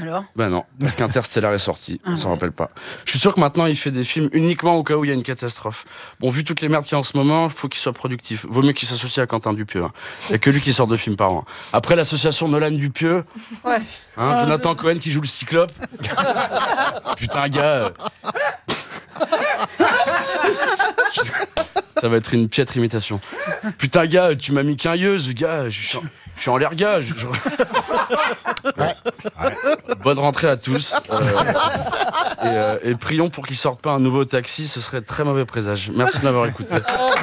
Alors ? Ben non, parce qu'Interstellar est sorti, on s'en rappelle pas. Je suis sûr que maintenant il fait des films uniquement au cas où il y a une catastrophe. Bon, vu toutes les merdes qu'il y a en ce moment, il faut qu'il soit productif. Vaut mieux qu'il s'associe à Quentin Dupieux. Hein. Il n'y a que lui qui sort 2 films par an. Après l'association Nolan-Dupieux, Jonathan Cohen qui joue le Cyclope. Putain, gars. Ça va être une piètre imitation. Putain, gars, tu m'as mis qu'un yeuse, gars. Je suis en l'air, gars. Ouais. Bonne rentrée à tous. Et prions pour qu'il sorte pas un nouveau Taxi, ce serait très mauvais présage. Merci de m'avoir écouté.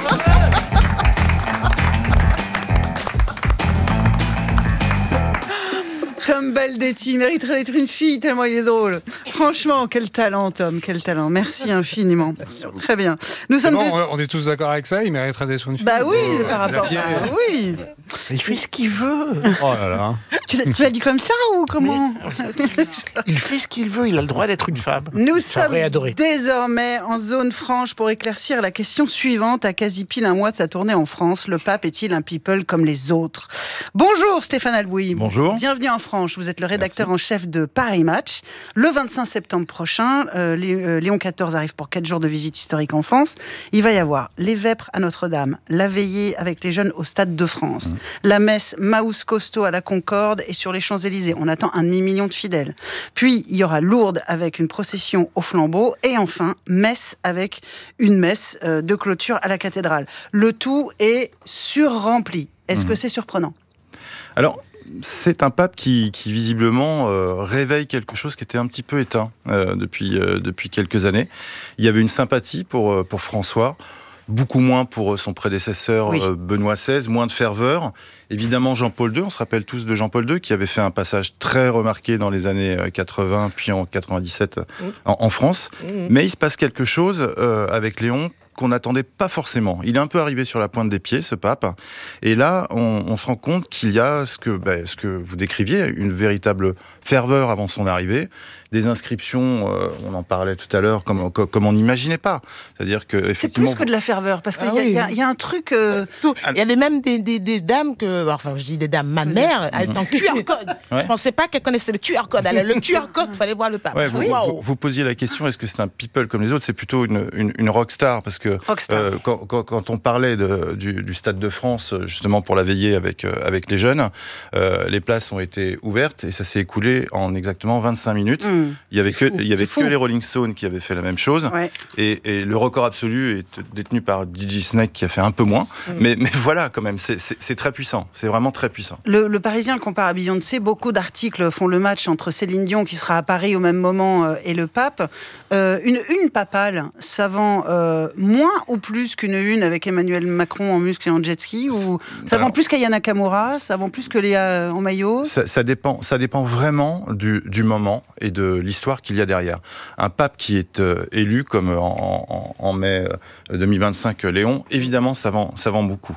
Tom Baldetti mériterait d'être une fille tellement il est drôle. Franchement, quel talent, Tom, quel talent. Merci infiniment. Très bien. Nous sommes on est tous d'accord avec ça. Il mériterait d'être une fille. Bah oui, par rapport. Oui. Il fait ce qu'il veut. Oh là là. Tu l'as dit comme ça ou comment ? Il fait ce qu'il veut. Il a le droit d'être une femme. Nous sommes désormais en zone franche pour éclaircir la question suivante. À quasi pile un mois de sa tournée en France, le pape est-il un people comme les autres ? Bonjour Stéphane Albouy. Bonjour. Bienvenue en France. Vous êtes le rédacteur en chef de Paris Match. Le 25 septembre prochain, Léon XIV arrive pour 4 jours de visite historique en France. Il va y avoir les vêpres à Notre-Dame, la veillée avec les jeunes au Stade de France, la messe Maus Costaud à la Concorde et sur les Champs-Élysées. On attend 1 demi-million de fidèles. Puis, il y aura Lourdes avec une procession au flambeau. Et enfin, Metz avec une messe de clôture à la cathédrale. Le tout est surrempli. Est-ce que c'est surprenant ? Alors, c'est un pape qui visiblement réveille quelque chose qui était un petit peu éteint depuis quelques années. Il y avait une sympathie pour François, beaucoup moins pour son prédécesseur Benoît XVI, moins de ferveur. Évidemment Jean-Paul II, on se rappelle tous de Jean-Paul II qui avait fait un passage très remarqué dans les années 80 puis en 97 en France. Mais il se passe quelque chose avec Léon qu'on n'attendait pas forcément. Il est un peu arrivé sur la pointe des pieds, ce pape. Et là, on se rend compte qu'il y a ce que vous décriviez, une véritable ferveur avant son arrivée, des inscriptions, on en parlait tout à l'heure, comme on n'imaginait pas. C'est-à-dire que c'est plus que de la ferveur, parce qu'il y a un truc... Il y avait même des dames enfin je dis des dames, ma mère, elle est en QR code. Ouais. Je pensais pas qu'elle connaissait le QR code. Elle a le QR code, il fallait voir le pape. Ouais, vous posiez la question, est-ce que c'est un people comme les autres ? C'est plutôt une rockstar, parce que quand on parlait du Stade de France, justement pour la veillée avec les jeunes, les places ont été ouvertes et ça s'est écoulé en exactement 25 minutes. Il y avait que les Rolling Stones qui avaient fait la même chose. Ouais. Et le record absolu est détenu par DJ Snake qui a fait un peu moins. Mais voilà, quand même, c'est très puissant. C'est vraiment très puissant. Le Parisien le compare à Beyoncé. Beaucoup d'articles font le match entre Céline Dion, qui sera à Paris au même moment, et le pape. Une papale, ça vend moins ou plus qu'une une avec Emmanuel Macron en muscle et en jet ski, ou ça vend plus qu'Aya Nakamura, ça vend plus que Léa en maillot? Ça dépend vraiment du moment et de l'histoire qu'il y a derrière. Un pape qui est élu, comme en mai 2025 Léon, évidemment ça vend beaucoup.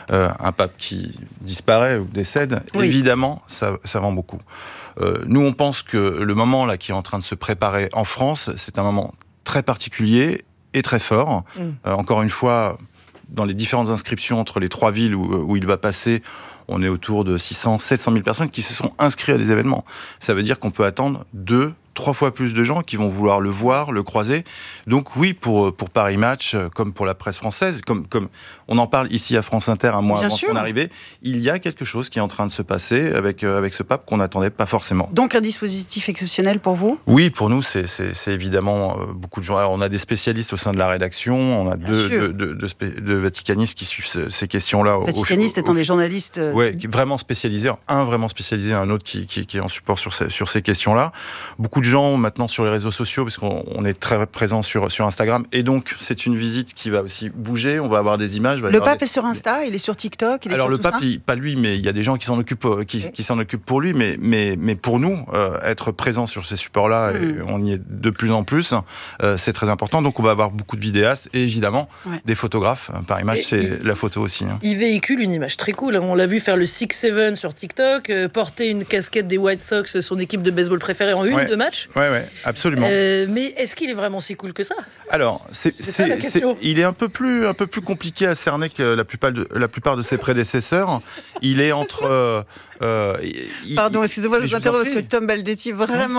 Un pape qui disparaît ou décède, évidemment ça vend beaucoup. Nous on pense que le moment là qui est en train de se préparer en France, c'est un moment très particulier et très fort. Encore une fois, dans les différentes inscriptions entre les 3 villes où il va passer, on est autour de 600-700 000 personnes qui se sont inscrites à des événements. Ça veut dire qu'on peut attendre 2-3 fois plus de gens qui vont vouloir le voir, le croiser. Donc oui, pour Paris Match, comme pour la presse française, comme on en parle ici à France Inter un mois avant son arrivée, il y a quelque chose qui est en train de se passer avec ce pape qu'on n'attendait pas forcément. Donc un dispositif exceptionnel pour vous ? Oui, pour nous, c'est évidemment beaucoup de gens. Alors, on a des spécialistes au sein de la rédaction, on a deux vaticanistes qui suivent ces questions-là. Vaticanistes étant des journalistes... Oui, vraiment spécialisés. Un vraiment spécialisé, un autre qui est en support sur ces questions-là. Beaucoup de gens maintenant sur les réseaux sociaux, parce qu'on est très présent sur Instagram, et donc c'est une visite qui va aussi bouger, on va avoir des images. Le pape est sur Insta, il est sur TikTok, il est alors sur le pape, pas lui, mais il y a des gens qui s'en occupent, qui s'en occupent pour lui, mais pour nous, être présent sur ces supports-là, et on y est de plus en plus, c'est très important, donc on va avoir beaucoup de vidéastes, et évidemment des photographes. Par image, c'est la photo aussi. Il véhicule une image très cool, on l'a vu faire le 6-7 sur TikTok, porter une casquette des White Sox, son équipe de baseball préférée, en une de match. Oui, absolument. Mais est-ce qu'il est vraiment si cool que ça ? Alors, il est un peu plus compliqué à cerner que la plupart de ses prédécesseurs. Il est entre... Pardon, excusez-moi, je vous interromps parce que Tom Baldetti, vraiment...